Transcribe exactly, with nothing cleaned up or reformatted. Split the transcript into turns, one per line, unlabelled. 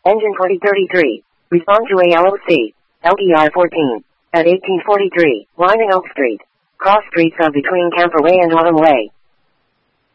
Engine forty thirty-three. Respond to A L O C. L E R fourteen. At eighteen forty-three, Lining Oak Street. Cross streets are between Camper Way and Autumn Way.